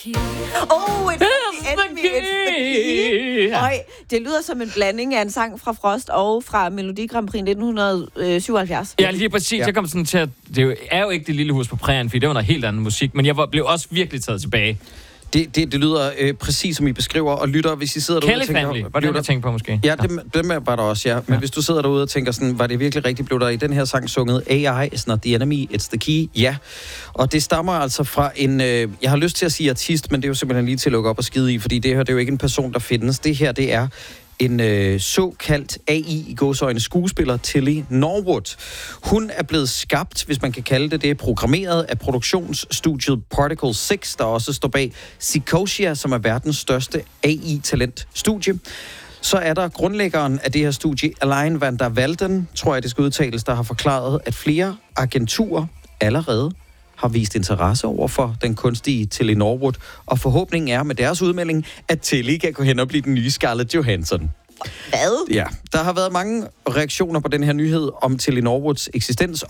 Det lyder som en blanding af en sang fra Frost og fra Melodi Grand Prix 1977. Ja, lige præcis. Ja. Jeg kom sådan til at... Det er jo ikke Det Lille Hus på Prærien, fordi det var noget helt andet musik, men jeg blev også virkelig taget tilbage. Det lyder præcis som I beskriver, og lytter, hvis I sidder derude og tænker... Family, var det, jeg tænkte på måske? Ja, dem var der også, ja. Men hvis du sidder derude og tænker sådan, var det virkelig rigtigt, blev der i den her sang sunget AI is not the enemy, it's the key? Ja. Og det stammer altså fra en... jeg har lyst til at sige artist, men det er jo simpelthen lige til at lukke op og skide i, fordi det her, det er jo ikke en person, der findes. Det her, det er en såkaldt AI i gåseøjne skuespiller, Tilly Norwood. Hun er blevet skabt, hvis man kan kalde det, programmeret af produktionsstudiet Particle 6, der også står bag Sequoia, som er verdens største AI-talentstudie. Så er der grundlæggeren af det her studie, Alain van der Walden, tror jeg det skal udtales, der har forklaret, at flere agenturer allerede har vist interesse over for den kunstige Tilly Norwood, og forhåbningen er med deres udmelding, at Tilly kan gå hen og blive den nye Scarlett Johansson. Hvad? Ja, der har været mange reaktioner på den her nyhed om Tilly Norwoods eksistens,